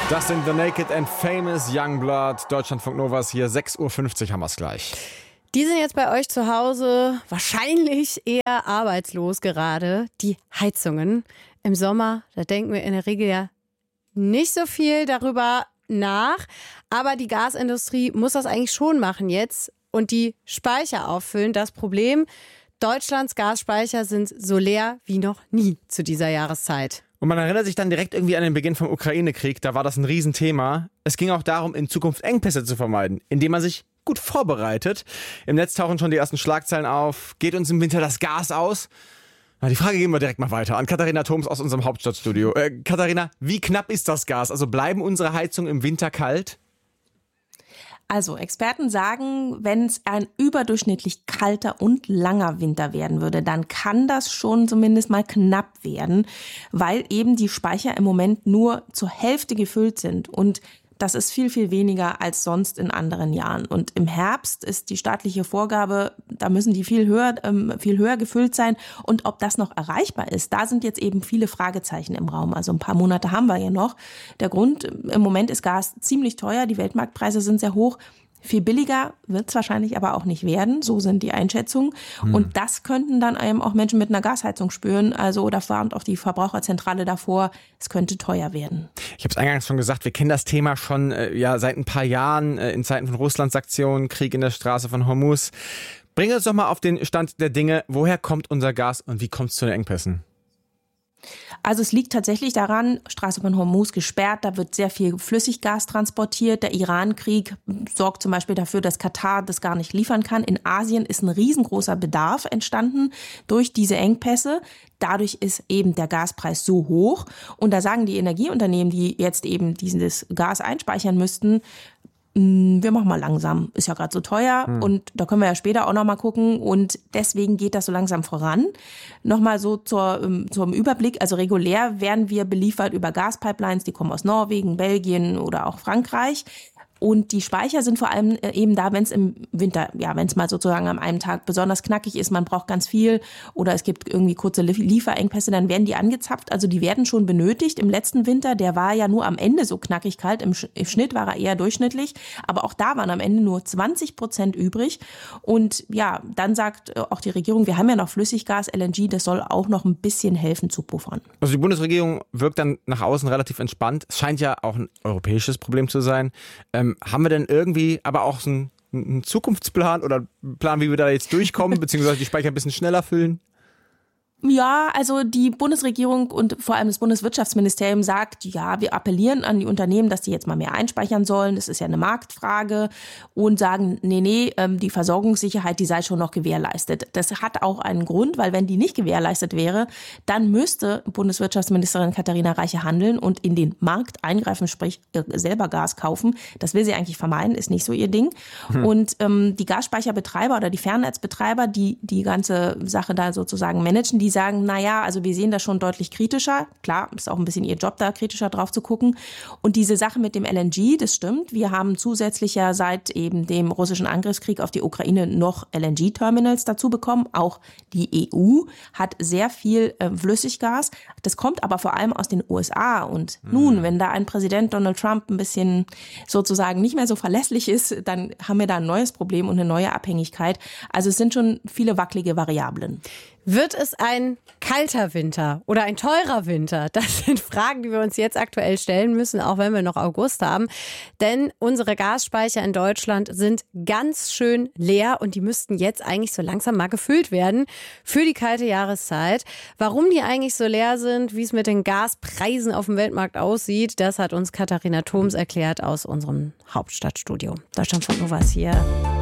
Das sind The Naked and Famous Youngblood. Deutschlandfunk Novas hier, 6.50 Uhr haben wir es gleich. Die sind jetzt bei euch zu Hause wahrscheinlich eher arbeitslos gerade. Die Heizungen im Sommer, da denken wir in der Regel ja nicht so viel darüber nach. Aber die Gasindustrie muss das eigentlich schon machen jetzt und die Speicher auffüllen. Das Problem, Deutschlands Gasspeicher sind so leer wie noch nie zu dieser Jahreszeit. Und man erinnert sich dann direkt irgendwie an den Beginn vom Ukraine-Krieg. Da war das ein Riesenthema. Es ging auch darum, in Zukunft Engpässe zu vermeiden, indem man sich gut vorbereitet. Im Netz tauchen schon die ersten Schlagzeilen auf. Geht uns im Winter das Gas aus? Na, die Frage geben wir direkt mal weiter an Katharina Thoms aus unserem Hauptstadtstudio. Katharina, wie knapp ist das Gas? Also bleiben unsere Heizungen im Winter kalt? Also Experten sagen, wenn es ein überdurchschnittlich kalter und langer Winter werden würde, dann kann das schon zumindest mal knapp werden, weil eben die Speicher im Moment nur zur Hälfte gefüllt sind und das ist viel, viel weniger als sonst in anderen Jahren. Und im Herbst ist die staatliche Vorgabe, da müssen die viel höher gefüllt sein. Und ob das noch erreichbar ist, da sind jetzt eben viele Fragezeichen im Raum. Also ein paar Monate haben wir ja noch. Der Grund, im Moment ist Gas ziemlich teuer, die Weltmarktpreise sind sehr hoch. Viel billiger wird es wahrscheinlich aber auch nicht werden, so sind die Einschätzungen. Und das könnten dann eben auch Menschen mit einer Gasheizung spüren. Also da warnt auch die Verbraucherzentrale davor, es könnte teuer werden. Ich habe es eingangs schon gesagt, wir kennen das Thema schon seit ein paar Jahren in Zeiten von Russlands-Aktionen, Krieg in der Straße von Hormuz. Bring uns doch mal auf den Stand der Dinge. Woher kommt unser Gas und wie kommt es zu den Engpässen? Also es liegt tatsächlich daran, Straße von Hormuz gesperrt, da wird sehr viel Flüssiggas transportiert. Der Iran-Krieg sorgt zum Beispiel dafür, dass Katar das gar nicht liefern kann. In Asien ist ein riesengroßer Bedarf entstanden durch diese Engpässe. Dadurch ist eben der Gaspreis so hoch. Und da sagen die Energieunternehmen, die jetzt eben dieses Gas einspeichern müssten, wir machen mal langsam, ist ja gerade so teuer und da können wir ja später auch noch mal gucken und deswegen geht das so langsam voran. Nochmal so zum Überblick, also regulär werden wir beliefert über Gaspipelines, die kommen aus Norwegen, Belgien oder auch Frankreich. Und die Speicher sind vor allem eben da, wenn es im Winter, wenn es mal sozusagen an einem Tag besonders knackig ist, man braucht ganz viel oder es gibt irgendwie kurze Lieferengpässe, dann werden die angezapft. Also die werden schon benötigt. Im letzten Winter, der war ja nur am Ende so knackig kalt. Im Schnitt war er eher durchschnittlich. Aber auch da waren am Ende nur 20% übrig. Und ja, dann sagt auch die Regierung, wir haben ja noch Flüssiggas, LNG, das soll auch noch ein bisschen helfen zu puffern. Also die Bundesregierung wirkt dann nach außen relativ entspannt. Es scheint ja auch ein europäisches Problem zu sein. Haben wir denn irgendwie aber auch so einen Zukunftsplan oder einen Plan, wie wir da jetzt durchkommen, beziehungsweise die Speicher ein bisschen schneller füllen? Ja, also die Bundesregierung und vor allem das Bundeswirtschaftsministerium sagt, ja, wir appellieren an die Unternehmen, dass die jetzt mal mehr einspeichern sollen. Das ist ja eine Marktfrage und sagen, nee, die Versorgungssicherheit, die sei schon noch gewährleistet. Das hat auch einen Grund, weil wenn die nicht gewährleistet wäre, dann müsste Bundeswirtschaftsministerin Katharina Reiche handeln und in den Markt eingreifen, sprich selber Gas kaufen. Das will sie eigentlich vermeiden, ist nicht so ihr Ding. Und die Gasspeicherbetreiber oder die Fernnetzbetreiber, die ganze Sache da sozusagen managen, die sagen, also wir sehen das schon deutlich kritischer. Klar, ist auch ein bisschen ihr Job da, kritischer drauf zu gucken. Und diese Sache mit dem LNG, das stimmt. Wir haben zusätzlich ja seit eben dem russischen Angriffskrieg auf die Ukraine noch LNG-Terminals dazu bekommen. Auch die EU hat sehr viel Flüssiggas. Das kommt aber vor allem aus den USA. Und nun, wenn da ein Präsident Donald Trump ein bisschen sozusagen nicht mehr so verlässlich ist, dann haben wir da ein neues Problem und eine neue Abhängigkeit. Also es sind schon viele wackelige Variablen. Wird es ein kalter Winter oder ein teurer Winter? Das sind Fragen, die wir uns jetzt aktuell stellen müssen, auch wenn wir noch August haben. Denn unsere Gasspeicher in Deutschland sind ganz schön leer und die müssten jetzt eigentlich so langsam mal gefüllt werden für die kalte Jahreszeit. Warum die eigentlich so leer sind, wie es mit den Gaspreisen auf dem Weltmarkt aussieht, das hat uns Katharina Thoms erklärt aus unserem Hauptstadtstudio. Deutschlandfunk Novas hier.